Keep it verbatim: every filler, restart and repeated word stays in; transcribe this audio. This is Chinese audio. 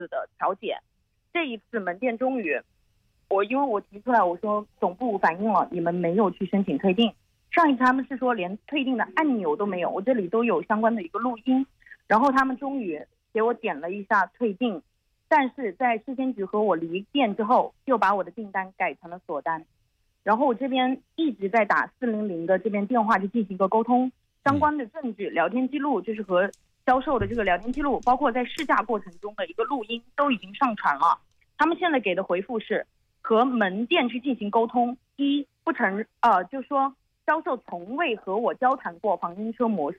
次的调解。这一次门店终于，我因为我提出来，我说总部反映了你们没有去申请退订，上一次他们是说连退订的按钮都没有，我这里都有相关的一个录音，然后他们终于给我点了一下退订，但是在市监局和我离店之后，就把我的订单改成了锁单，然后我这边一直在打四零零的这边电话去进行一个沟通，相关的证据、聊天记录，就是和销售的这个聊天记录，包括在试驾过程中的一个录音都已经上传了。他们现在给的回复是和门店去进行沟通，一不承呃，就说销售从未和我交谈过房间车模式